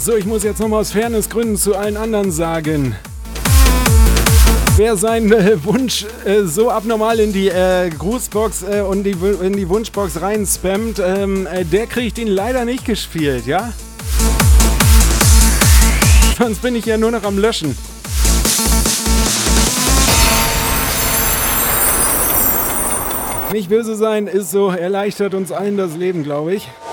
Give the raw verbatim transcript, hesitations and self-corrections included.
So, ich muss jetzt nochmal aus Fairnessgründen zu allen anderen sagen. Wer seinen äh, Wunsch äh, so abnormal in die äh, Grußbox äh, und die, in die Wunschbox rein spammt, ähm, äh, der kriegt ihn leider nicht gespielt, ja? Sonst bin ich ja nur noch am Löschen. Nicht böse sein ist so, erleichtert uns allen das Leben, glaube ich.